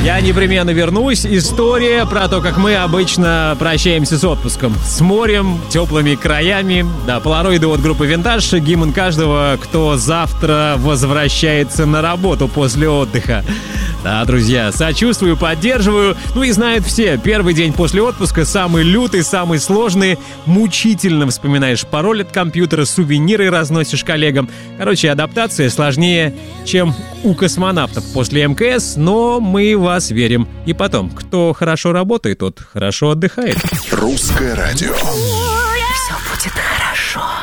Я непременно вернусь. История про то, как мы обычно прощаемся с отпуском. С морем, теплыми краями. Да, полароиды от группы «Винтаж». Гимн каждого, кто завтра возвращается на работу после отдыха. Да, друзья, сочувствую, поддерживаю. Ну и знают все, первый день после отпуска самый лютый, самый сложный. Мучительно вспоминаешь пароль от компьютера, сувениры разносишь коллегам. Короче, адаптация сложнее, чем у космонавтов после МКС, но мы в вас верим. И потом, кто хорошо работает, тот хорошо отдыхает. Русское радио. Все будет хорошо.